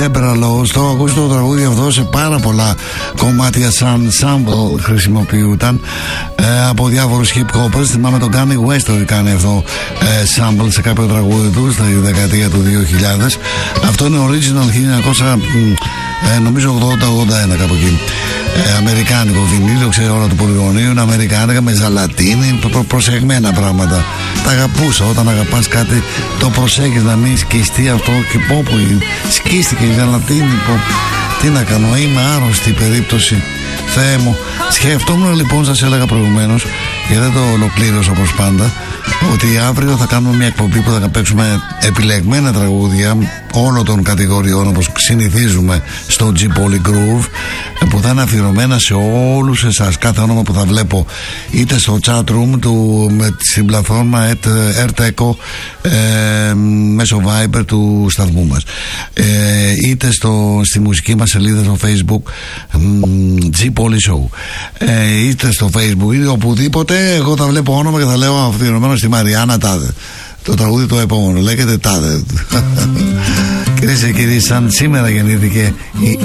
Έμπραλο, το ακούσει το τραγούδι αυτό σε πάρα πολλά κομμάτια σαν sample χρησιμοποιούταν από διάφορους hip hoppers. Θυμάμαι τον Kanye West το κάνει αυτό sample σε κάποιο τραγούδι του στη δεκαετία του 2000. Αυτό είναι original 1900 νομίζω 80-81 κάπου εκεί. Αμερικάνικο βινίλιο, ξέρω όλα του πολυγωνίου, είναι αμερικάνικα με ζαλατίνη, προσεγμένα πράγματα. Τα αγαπούσα. Όταν αγαπάς κάτι, το προσέχεις να μην σκιστεί αυτό. Και πω σκίστηκε η ζαλατίνη. Τι να κάνω, είμαι άρρωστη περίπτωση. Θεέ μου. Σκεφτόμουν λοιπόν, σας έλεγα προηγουμένως, και δεν το ολοκλήρωσα όπως πάντα, ότι αύριο θα κάνουμε μια εκπομπή που θα παίξουμε επιλεγμένα τραγούδια όλων των κατηγοριών όπως συνηθίζουμε στο G-Poly Groove, που θα είναι αφιερωμένα σε όλους εσάς. Κάθε όνομα που θα βλέπω είτε στο chat room του, στην πλατφόρμα AirTeco μέσω Viber του σταθμού μας, είτε στη μουσική μας σελίδα στο Facebook G-Poly Show, είτε στο Facebook είτε οπουδήποτε, εγώ θα βλέπω όνομα και θα λέω αφιερωμένο στη Μαριάννα τάδε. Το τραγούδι το επόμενο λέγεται τάδε. Κυρίες και κύριοι, σαν σήμερα γεννήθηκε η